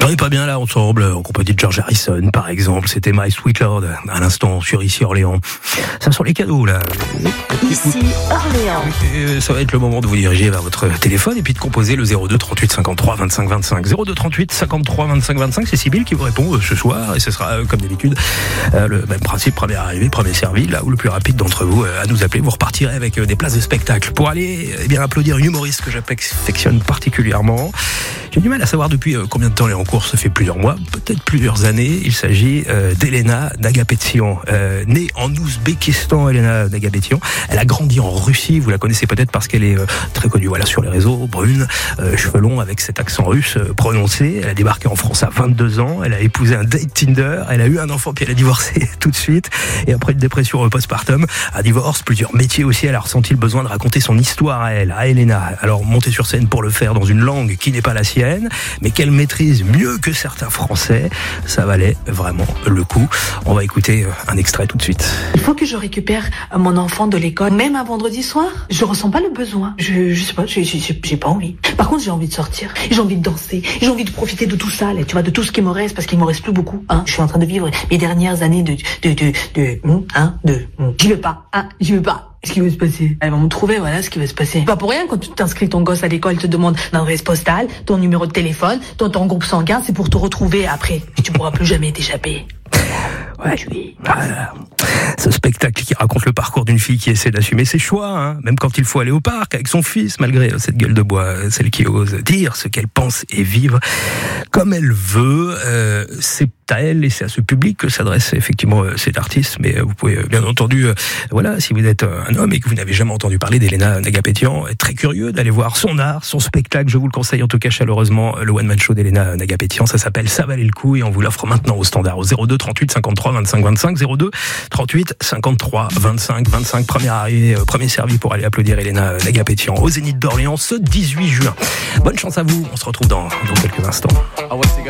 On est pas bien là ensemble, en compagnie de George Harrison par exemple, c'était My Sweet Lord à l'instant sur Ici Orléans. Ça sont les cadeaux là. Ici Orléans. Et ça va être le moment de vous diriger vers votre téléphone et puis de composer le 02 38 53 25 25. 02 38 53 25 25, c'est Sybille qui vous répond ce soir et ce sera comme d'habitude le même principe, premier arrivé, premier servi, là où le plus rapide d'entre vous à nous appeler, vous repartirez avec des places de spectacle pour aller applaudir une humoriste que j'affectionne particulièrement. J'ai du mal à savoir depuis combien de temps elle est en cours, ça fait plusieurs mois, peut-être plusieurs années. Il s'agit d'Elena Nagapetian, née en Ouzbékistan. Elena Nagapetian, elle a grandi en Russie, vous la connaissez peut-être parce qu'elle est très connue sur les réseaux, brune, cheveux longs avec cet accent russe prononcé. Elle a débarqué en France à 22 ans, elle a épousé un date Tinder, elle a eu un enfant puis elle a divorcé tout de suite. Et après une dépression postpartum, un divorce, plusieurs métiers aussi, elle a ressenti le besoin de raconter son histoire à elle, à Elena. Alors montée sur scène pour le faire dans une langue qui n'est pas la sienne, mais qu'elle maîtrise mieux que certains Français, ça valait vraiment le coup. On va écouter un extrait tout de suite. Il faut que je récupère mon enfant de l'école, même un vendredi soir. Je ressens pas le besoin. Je sais pas, j'ai pas envie. Par contre, j'ai envie de sortir, j'ai envie de danser, j'ai envie de profiter de tout ça, là, tu vois, de tout ce qui me reste, parce qu'il me reste plus beaucoup. Je suis en train de vivre mes dernières années j'y vais pas. Ce qui va se passer. Elle va me trouver, voilà ce qui va se passer. Pas pour rien, quand tu t'inscris ton gosse à l'école, te demande l'adresse postale, ton numéro de téléphone, ton groupe sanguin, c'est pour te retrouver après. Et tu pourras plus jamais t'échapper. Ouais, voilà. Ce spectacle qui raconte le parcours d'une fille qui essaie d'assumer ses choix, même quand il faut aller au parc avec son fils, malgré cette gueule de bois, celle qui ose dire ce qu'elle pense et vivre comme elle veut. C'est à elle et c'est à ce public que s'adresse effectivement cet artiste, mais vous pouvez bien entendu, si vous êtes un homme et que vous n'avez jamais entendu parler d'Elena Nagapetian, être très curieux d'aller voir son art, son spectacle, je vous le conseille en tout cas chaleureusement, le one-man show d'Elena Nagapetian, ça s'appelle Ça valait le coup et on vous l'offre maintenant au standard au 02 38 53 25 25, 02 38 53 25 25, première arrivée, premier servi pour aller applaudir Elena Nagapetian au Zénith d'Orléans ce 18 juin. Bonne chance à vous, on se retrouve dans quelques instants.